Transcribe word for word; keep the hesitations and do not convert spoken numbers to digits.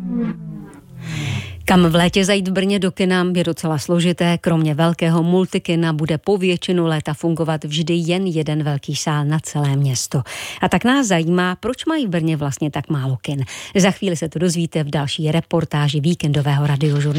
Kam v létě zajít v Brně do kina je docela složité. Kromě velkého multikina bude po většinu léta fungovat vždy jen jeden velký sál na celé město. A tak nás zajímá, proč mají v Brně vlastně tak málo kin. Za chvíli se to dozvíte v další reportáži víkendového radiožurnálu.